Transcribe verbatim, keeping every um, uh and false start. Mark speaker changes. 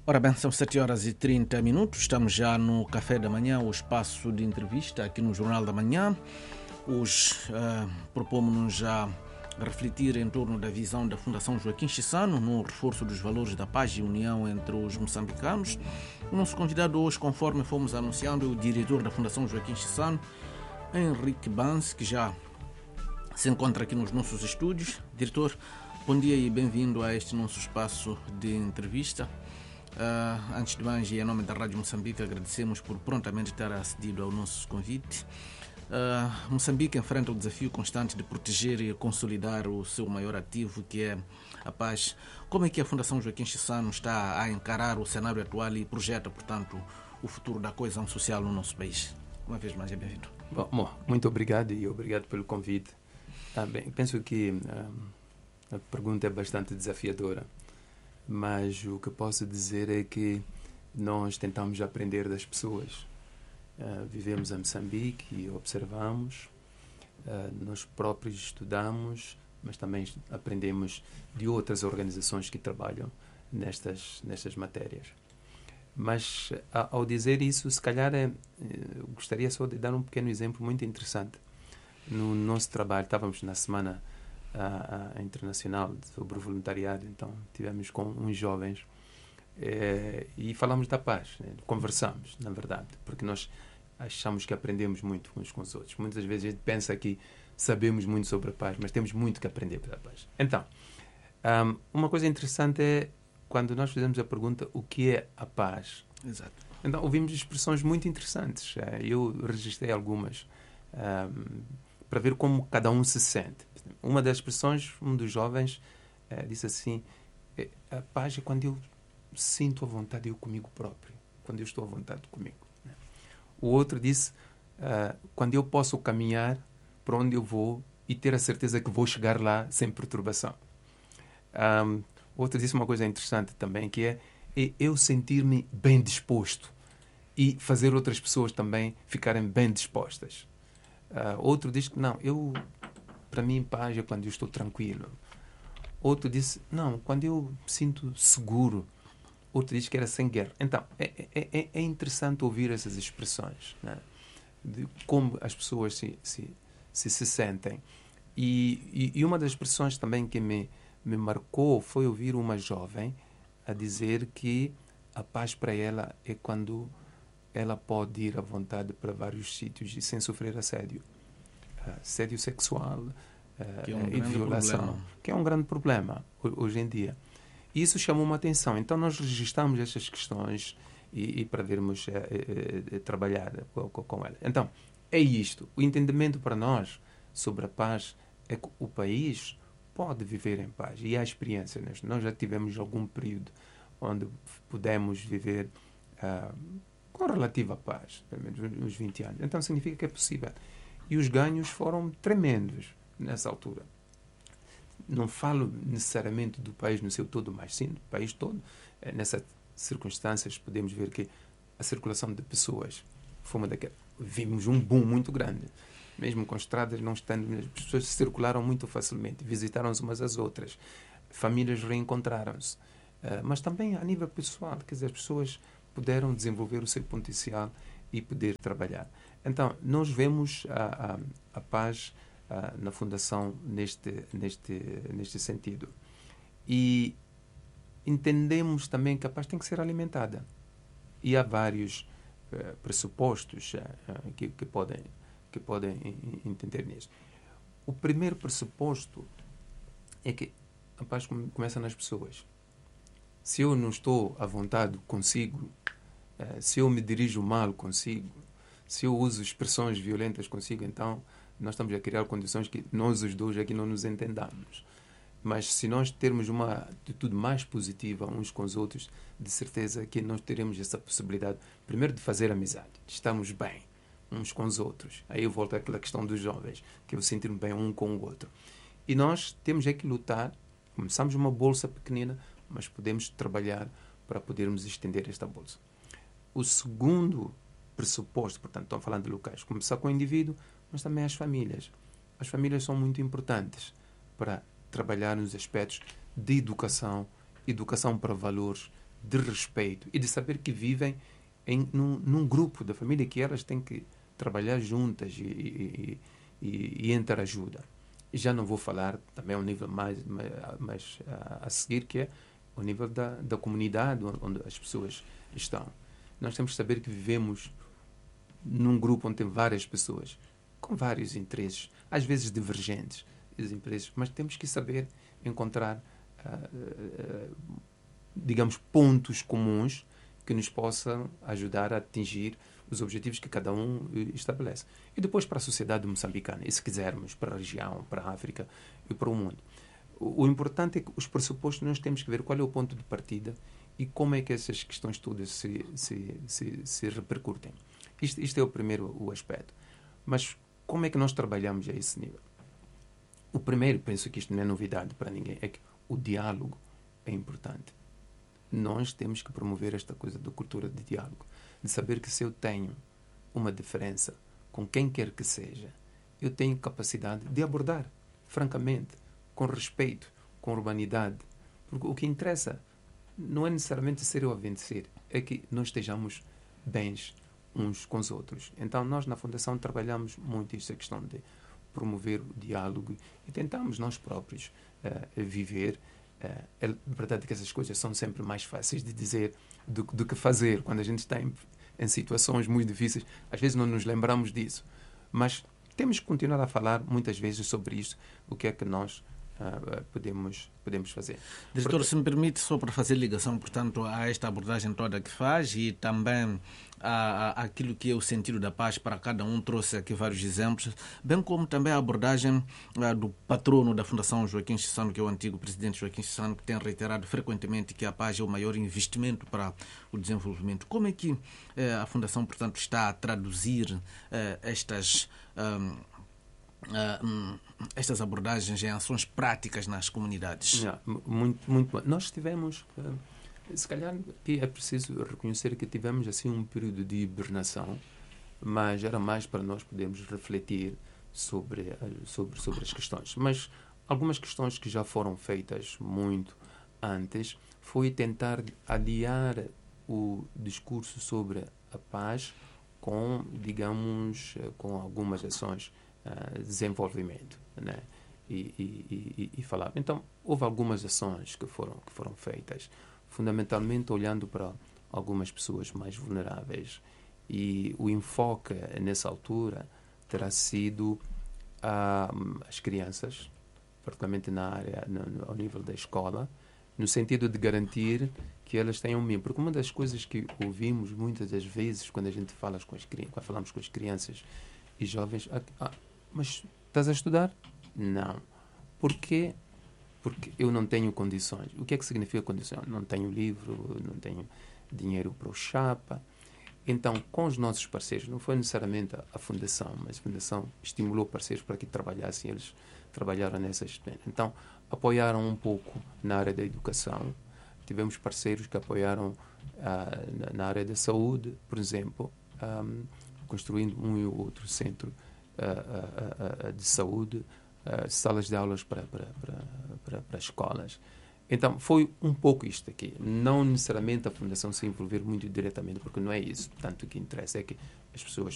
Speaker 1: Ora bem, são sete horas e trinta minutos, estamos já no Café da Manhã, o espaço de entrevista aqui no Jornal da Manhã. Hoje uh, propomos-nos já refletir em torno da visão da Fundação Joaquim Chissano no reforço dos valores da paz e união entre os moçambicanos. O nosso convidado hoje, conforme fomos anunciando, é o diretor da Fundação Joaquim Chissano, Henrique Bans, que já se encontra aqui nos nossos estúdios. Diretor, bom dia e bem-vindo a este nosso espaço de entrevista. Uh, antes de mais, e em nome da Rádio Moçambique, agradecemos por prontamente ter acedido ao nosso convite. Uh, Moçambique enfrenta o desafio constante de proteger e consolidar o seu maior ativo, que é a paz. Como é que a Fundação Joaquim Chissano está a encarar o cenário atual e projeta, portanto, o futuro da coesão social no nosso país? Uma vez mais, é bem-vindo.
Speaker 2: Bom, bom, muito obrigado e obrigado pelo convite. Ah, bem, penso que ah, a pergunta é bastante desafiadora, mas o que posso dizer é que nós tentamos aprender das pessoas. Uh, vivemos em Moçambique e observamos, uh, nós próprios estudamos, mas também aprendemos de outras organizações que trabalham nestas, nestas matérias. Mas, a, ao dizer isso, se calhar é, eu gostaria só de dar um pequeno exemplo muito interessante. No nosso trabalho, estávamos na Semana uh, uh, Internacional sobre o Voluntariado, então tivemos com uns jovens É, e falamos da paz, né? Conversamos, na verdade, porque nós achamos que aprendemos muito uns com os outros. Muitas vezes a gente pensa que sabemos muito sobre a paz, mas temos muito que aprender pela paz. Então, um, uma coisa interessante é quando nós fizemos a pergunta o que é a paz.
Speaker 1: Exato.
Speaker 2: Então, ouvimos expressões muito interessantes. Eu registrei algumas um, para ver como cada um se sente. Uma das expressões, um dos jovens uh, disse assim: a paz é quando eu sinto a vontade eu comigo próprio, quando eu estou à vontade comigo. Né? O outro disse, uh, quando eu posso caminhar para onde eu vou e ter a certeza que vou chegar lá sem perturbação. Um, outro disse uma coisa interessante também, que é, é eu sentir-me bem disposto e fazer outras pessoas também ficarem bem dispostas. Uh, outro disse que não, eu, para mim, paz é quando eu estou tranquilo. Outro disse, não, quando eu me sinto seguro. Outro diz que era sem guerra. Então, é, é, é interessante ouvir essas expressões, né? De como as pessoas se, se, se, se sentem. E, e, e uma das expressões também que me, me marcou foi ouvir uma jovem a dizer que a paz para ela é quando ela pode ir à vontade para vários sítios e sem sofrer assédio. Assédio sexual uh,
Speaker 1: que é um
Speaker 2: e violação,
Speaker 1: problema.
Speaker 2: que é um grande problema hoje em dia. E isso chamou uma atenção. Então, nós registramos estas questões e, e para vermos é, é, é, trabalhar com, com elas. Então, é isto. O entendimento para nós sobre a paz é que o país pode viver em paz. E há experiência nisto. Nós já tivemos algum período onde pudemos viver uh, com relativa paz, pelo menos uns vinte anos. Então, significa que é possível. E os ganhos foram tremendos nessa altura. Não falo necessariamente do país no seu todo, mas sim do país todo. Nessas circunstâncias, podemos ver que a circulação de pessoas foi uma daquelas. Vimos um boom muito grande. Mesmo com estradas não estando, as pessoas circularam muito facilmente, visitaram-se umas às outras, famílias reencontraram-se. Uh, mas também a nível pessoal, quer dizer, as pessoas puderam desenvolver o seu potencial e poder trabalhar. Então, nós vemos a, a, a paz Uh, na Fundação neste, neste, neste sentido. E entendemos também que a paz tem que ser alimentada. E há vários uh, pressupostos uh, uh, que, que podem, que podem entender nisso. O primeiro pressuposto é que a paz começa nas pessoas. Se eu não estou à vontade consigo, uh, se eu me dirijo mal consigo, se eu uso expressões violentas consigo, então nós estamos a criar condições que nós os dois aqui não nos entendamos. Mas se nós termos uma atitude mais positiva uns com os outros, de certeza que nós teremos essa possibilidade, primeiro de fazer amizade, de estarmos bem uns com os outros. Aí eu volto àquela questão dos jovens, que eu sentir-me bem um com o outro. E nós temos é que lutar, começamos uma bolsa pequenina, mas podemos trabalhar para podermos estender esta bolsa. O segundo pressuposto, portanto, estão falando de locais, começar com o indivíduo, mas também as famílias. As famílias são muito importantes para trabalhar nos aspectos de educação, educação para valores, de respeito e de saber que vivem em, num, num grupo da família, que elas têm que trabalhar juntas e, e, e, e interajuda. E já não vou falar também ao nível mais, mais, mais a, a seguir, que é o nível da, da comunidade onde, onde as pessoas estão. Nós temos que saber que vivemos num grupo onde tem várias pessoas, com vários interesses, às vezes divergentes, interesses, mas temos que saber encontrar, uh, uh, digamos, pontos comuns que nos possam ajudar a atingir os objetivos que cada um estabelece. E depois para a sociedade moçambicana, e se quisermos, para a região, para a África e para o mundo. O, o importante é que os pressupostos nós temos que ver qual é o ponto de partida e como é que essas questões todas se, se, se, se repercutem. Isto, isto é o primeiro o aspecto. Mas como é que nós trabalhamos a esse nível? O primeiro, penso que isto não é novidade para ninguém, é que o diálogo é importante. Nós temos que promover esta coisa da cultura de diálogo, de saber que se eu tenho uma diferença com quem quer que seja, eu tenho capacidade de abordar, francamente, com respeito, com urbanidade. Porque o que interessa não é necessariamente ser eu a vencer, é que nós estejamos bens uns com os outros. Então, nós na Fundação trabalhamos muito esta questão de promover o diálogo e tentamos nós próprios uh, viver. Uh, é verdade que essas coisas são sempre mais fáceis de dizer do, do que fazer. Quando a gente está em, em situações muito difíceis, às vezes não nos lembramos disso. Mas temos que continuar a falar muitas vezes sobre isto, o que é que nós uh, podemos, podemos fazer.
Speaker 1: Diretor, Porque... se me permite, só para fazer ligação, portanto, a esta abordagem toda que faz e também a, a, aquilo que é o sentido da paz para cada um, trouxe aqui vários exemplos, bem como também a abordagem uh, do patrono da Fundação Joaquim Chissano, que é o antigo presidente Joaquim Chissano, que tem reiterado frequentemente que a paz é o maior investimento para o desenvolvimento. Como é que uh, a Fundação, portanto, está a traduzir uh, estas... Um, Uh, estas abordagens em ações práticas nas comunidades?
Speaker 2: Yeah, muito, muito bom. Nós tivemos, uh, se calhar aqui é preciso reconhecer que tivemos assim um período de hibernação, mas era mais para nós podermos refletir sobre, uh, sobre, sobre as questões. Mas algumas questões que já foram feitas muito antes foi tentar aliar o discurso sobre a paz com, digamos, com algumas ações Uh, desenvolvimento, né? e, e, e, e falar. Então, houve algumas ações que foram, que foram feitas, fundamentalmente olhando para algumas pessoas mais vulneráveis, e o enfoque nessa altura terá sido uh, as crianças, particularmente na área, no, no, ao nível da escola, no sentido de garantir que elas tenham mínimo. Porque uma das coisas que ouvimos muitas das vezes quando a gente fala com as crianças, quando falamos com as crianças e jovens, ah, mas estás a estudar? Não. Porquê? Porque eu não tenho condições. O que é que significa condição? Não tenho livro, não tenho dinheiro para o chapa. Então, com os nossos parceiros, não foi necessariamente a, a Fundação, mas a Fundação estimulou parceiros para que trabalhassem, eles trabalharam nessas... Então, apoiaram um pouco na área da educação. Tivemos parceiros que apoiaram ah, na, na área da saúde, por exemplo, um, construindo um e outro centro uh, uh, uh, de saúde, uh, salas de aulas para, para, para, para, para escolas. Então, foi um pouco isto aqui. Não necessariamente a Fundação se envolver muito diretamente, porque não é isso. Tanto o que interessa é que as pessoas